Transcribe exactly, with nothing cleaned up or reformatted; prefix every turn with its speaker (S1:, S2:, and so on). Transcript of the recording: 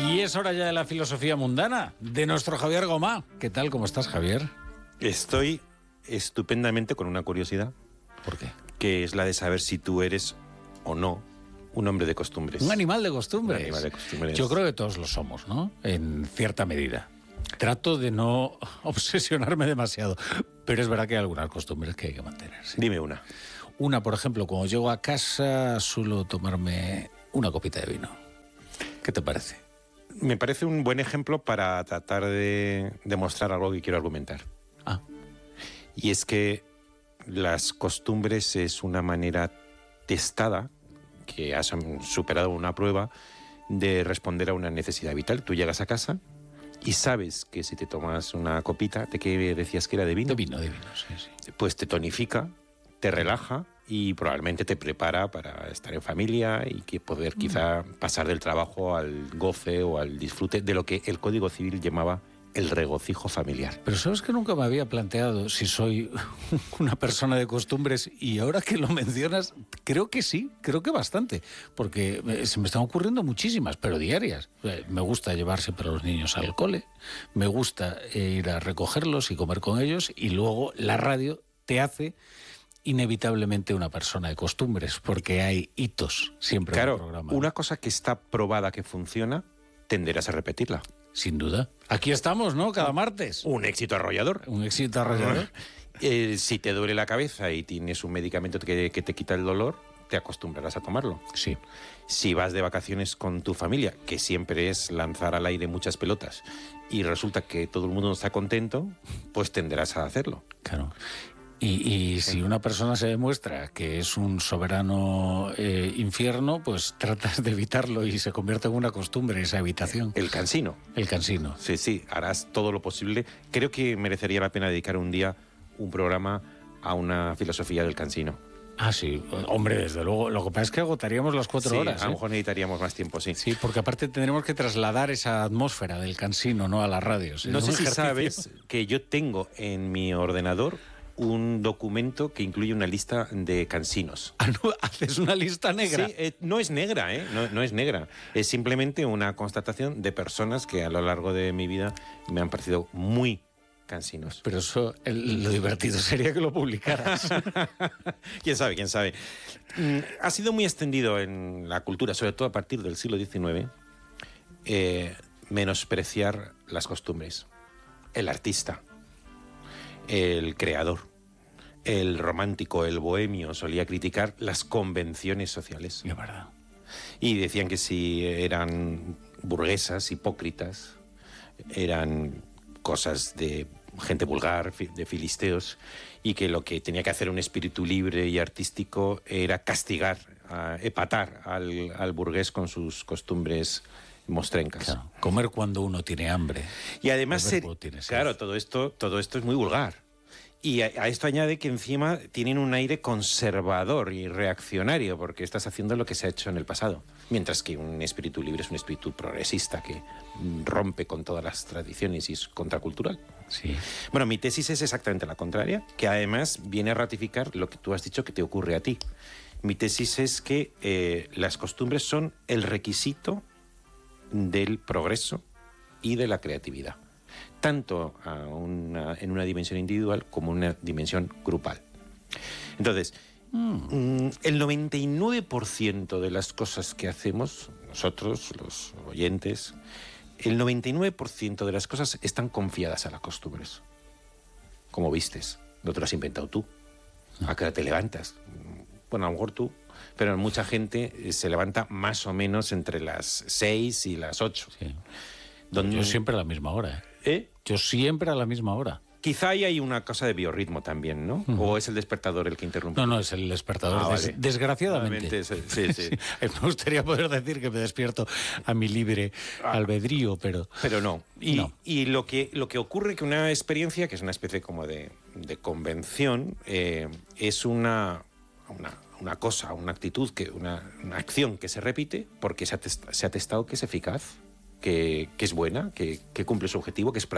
S1: Y es hora ya de la filosofía mundana, de nuestro Javier Gomá. ¿Qué tal? ¿Cómo estás, Javier?
S2: Estoy estupendamente con una curiosidad.
S1: ¿Por qué?
S2: Que es la de saber si tú eres o no un hombre de costumbres.
S1: Un animal de costumbres.
S2: Un animal de costumbres.
S1: Yo creo que todos lo somos, ¿no? En cierta medida. Trato de no obsesionarme demasiado, pero es verdad que hay algunas costumbres que hay que mantener. ¿Sí?
S2: Dime una.
S1: Una, por ejemplo, cuando llego a casa suelo tomarme una copita de vino. ¿Qué te parece?
S2: Me parece un buen ejemplo para tratar de demostrar algo que quiero argumentar.
S1: Ah.
S2: Y es que las costumbres es una manera testada, que has superado una prueba, de responder a una necesidad vital. Tú llegas a casa y sabes que si te tomas una copita, ¿de qué decías que era? ¿De vino?
S1: De vino, de vino, sí, sí.
S2: Pues te tonifica, te relaja y probablemente te prepara para estar en familia y que poder quizá pasar del trabajo al goce o al disfrute de lo que el Código Civil llamaba el regocijo familiar.
S1: Pero sabes que nunca me había planteado si soy una persona de costumbres, y ahora que lo mencionas, creo que sí, creo que bastante, porque se me están ocurriendo muchísimas, pero diarias. Me gusta llevar siempre a los niños al cole, me gusta ir a recogerlos y comer con ellos, y luego la radio te hace inevitablemente una persona de costumbres, porque hay hitos siempre en el programa.
S2: Claro, una cosa que está probada que funciona, tenderás a repetirla.
S1: Sin duda. Aquí estamos, ¿no? Cada martes.
S2: Un éxito arrollador.
S1: Un éxito arrollador.
S2: Eh, si te duele la cabeza y tienes un medicamento que, que te quita el dolor, te acostumbrarás a tomarlo.
S1: Sí.
S2: Si vas de vacaciones con tu familia, que siempre es lanzar al aire muchas pelotas, y resulta que todo el mundo está contento, pues tenderás a hacerlo.
S1: Claro. Y, y si una persona se demuestra que es un soberano eh, infierno, pues tratas de evitarlo y se convierte en una costumbre esa evitación.
S2: El cansino.
S1: El cansino.
S2: Sí, sí, harás todo lo posible. Creo que merecería la pena dedicar un día un programa a una filosofía del cansino.
S1: Ah, sí. Hombre, desde luego. Lo que pasa es que agotaríamos las cuatro
S2: sí,
S1: horas.
S2: a lo
S1: ¿eh?
S2: mejor necesitaríamos más tiempo, sí.
S1: Sí, porque aparte tendremos que trasladar esa atmósfera del cansino, ¿no?, a las radios.
S2: No sé si
S1: ejercicio.
S2: sabes que yo tengo en mi ordenador un documento que incluye una lista de cansinos.
S1: Ah, no, ¿haces una lista negra?
S2: Sí, eh, no es negra, ¿eh? No, no es negra. Es simplemente una constatación de personas que a lo largo de mi vida me han parecido muy cansinos.
S1: Pero eso, el, lo divertido sería que lo publicaras.
S2: ¿Quién sabe? ¿Quién sabe? Mm, ha sido muy extendido en la cultura, sobre todo a partir del siglo diecinueve, eh, menospreciar las costumbres. El artista, el creador, el romántico, el bohemio solía criticar las convenciones sociales.
S1: Es verdad.
S2: Y decían que si eran burguesas, hipócritas, eran cosas de gente vulgar, de filisteos, y que lo que tenía que hacer un espíritu libre y artístico era castigar, a, epatar al, al burgués con sus costumbres mostrencas.
S1: Claro, comer cuando uno tiene hambre.
S2: Y además, ser,
S1: tiene
S2: claro, todo esto, todo esto es muy vulgar. Y a, a esto añade que encima tienen un aire conservador y reaccionario, porque estás haciendo lo que se ha hecho en el pasado. Mientras que un espíritu libre es un espíritu progresista que rompe con todas las tradiciones y es contracultural.
S1: Sí.
S2: Bueno, mi tesis es exactamente la contraria, que además viene a ratificar lo que tú has dicho que te ocurre a ti. Mi tesis es que eh, las costumbres son el requisito del progreso y de la creatividad, tanto a una, en una dimensión individual como en una dimensión grupal. Entonces, mm. el noventa y nueve por ciento de las cosas que hacemos, nosotros, los oyentes, el noventa y nueve por ciento de las cosas están confiadas a las costumbres. Como vistes, no te lo has inventado tú. ¿A qué hora te levantas? Bueno, a lo mejor tú, pero mucha gente se levanta más o menos entre las seis y las ocho.
S1: Sí.
S2: Donde...
S1: Yo siempre a la misma hora. ¿eh?
S2: ¿Eh?
S1: Yo siempre a la misma hora.
S2: Quizá ahí hay una cosa de biorritmo también, ¿no? Uh-huh. ¿O es el despertador el que interrumpe?
S1: No, no, es el despertador,
S2: ah,
S1: des-
S2: vale.
S1: desgraciadamente.
S2: Sí, sí, sí.
S1: Me gustaría poder decir que me despierto a mi libre ah. albedrío, pero...
S2: Pero no. Y,
S1: no.
S2: y lo, que, lo que ocurre que una experiencia, que es una especie como de, de convención, eh, es una, una, una cosa, una actitud, que, una, una acción que se repite porque se ha, test- se ha testado que es eficaz, que, que es buena, que, que cumple su objetivo, que es